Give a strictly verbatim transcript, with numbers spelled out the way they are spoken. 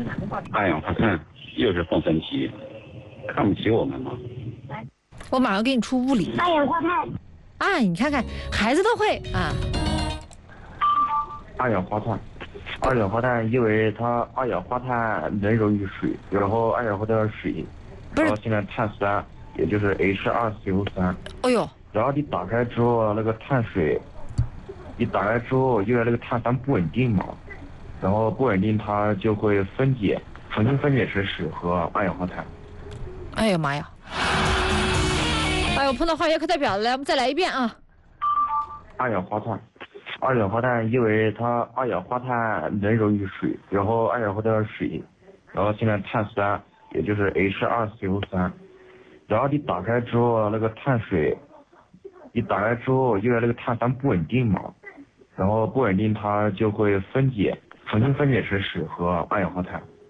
二氧化碳又是放生题，看不起我们吗？ 我马上给你出物理。 二氧化碳。 啊，你看看，孩子都会啊。 二氧化碳，二氧化碳，因为它二氧化碳能溶于水，然后二氧化碳水，然后现在碳酸，也就是 H 二 C O 三。 哎呦。 然后你打开之后，那个碳水，你打开之后，因为那个碳酸不稳定嘛，然后不稳定它就会分解，重新分解成水和二氧化碳。 哎呀妈呀！哎呦，碰到化学课代表了，来，我们再来一遍啊。 二氧化碳，二氧化碳，因为它二氧化碳能溶于水，然后二氧化碳水，然后现在碳酸，也就是 H 二 C O 三。然后你打开之后，那个碳水，你打开之后，因为那个碳酸不稳定嘛，然后不稳定它就会分解，重新分解成水和二氧化碳。